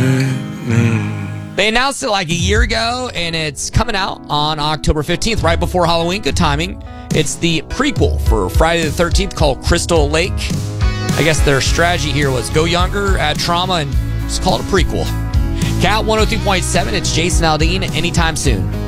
They announced it like a year ago, and it's coming out on October 15th, right before Halloween. Good timing. It's the prequel for Friday the 13th called Crystal Lake. I guess their strategy here was go younger, add trauma, and just call it a prequel. Cat 102.7, it's Jason Aldean, anytime soon.